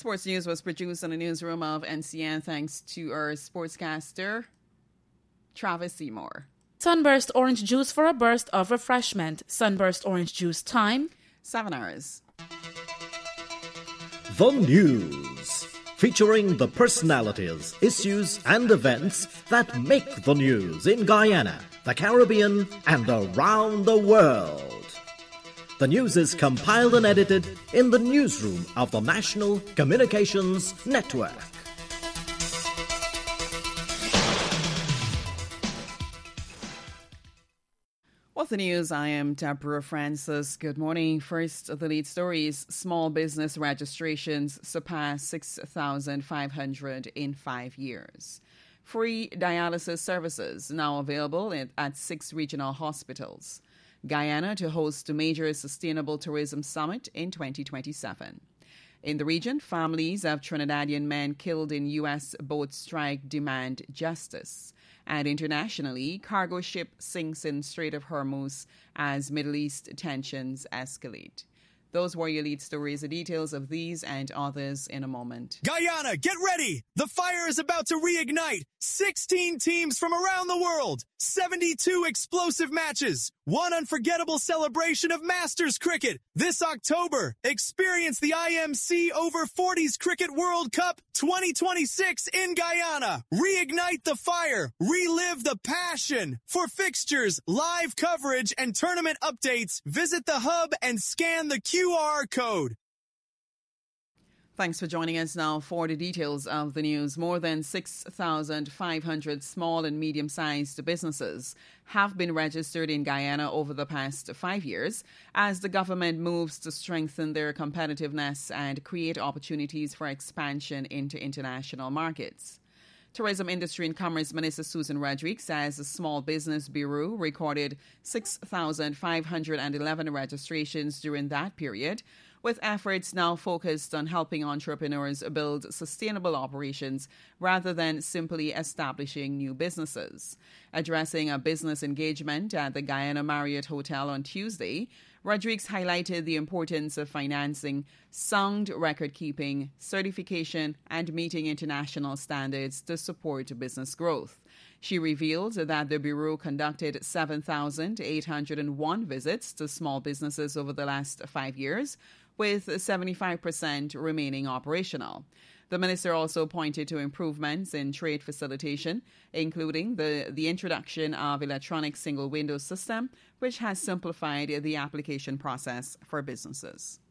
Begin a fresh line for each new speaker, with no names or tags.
Sports News was produced in the newsroom of NCN thanks to our sportscaster, Travis Seymour.
Sunburst orange juice for a burst of refreshment. Sunburst orange juice time.
7 hours.
The News, featuring the personalities, issues and events that make the news in Guyana, the Caribbean and around the world. The news is compiled and edited in the newsroom of the National Communications Network.
With the news, I am Deborah Francis. Good morning. First, the lead stories. Small business registrations surpassed 6,500 in 5 years. Free dialysis services now available at 6 regional hospitals. Guyana to host a major sustainable tourism summit in 2027. In the region, families of Trinidadian men killed in U.S. boat strike demand justice. And internationally, cargo ship sinks in Strait of Hormuz as Middle East tensions escalate. Those were your lead stories. The details of these and others in a moment.
Guyana, get ready! The fire is about to reignite. 16 teams from around the world. 72 explosive matches. One unforgettable celebration of Masters cricket. This October, experience the IMC Over 40s Cricket World Cup 2026 in Guyana. Reignite the fire. Relive the passion. For fixtures, live coverage, and tournament updates, visit the hub and scan the QR code.
Thanks for joining us now for the details of the news. More than 6,500 small and medium-sized businesses have been registered in Guyana over the past 5 years as the government moves to strengthen their competitiveness and create opportunities for expansion into international markets. Tourism Industry and Commerce Minister Susan Rodrigues says the Small Business Bureau recorded 6,511 registrations during that period, with efforts now focused on helping entrepreneurs build sustainable operations rather than simply establishing new businesses. Addressing a business engagement at the Guyana Marriott Hotel on Tuesday, Rodrigues highlighted the importance of financing, sound record-keeping, certification, and meeting international standards to support business growth. She revealed that the Bureau conducted 7,801 visits to small businesses over the last 5 years, with 75% remaining operational. The minister also pointed to improvements in trade facilitation, including the introduction of electronic single window system, which has simplified the application process for businesses.